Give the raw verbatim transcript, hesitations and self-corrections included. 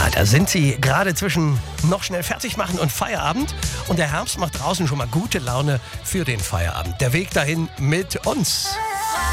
da sind sie gerade zwischen noch schnell fertig machen und Feierabend. Und der Herbst macht draußen schon mal gute Laune für den Feierabend. Der Weg dahin mit uns.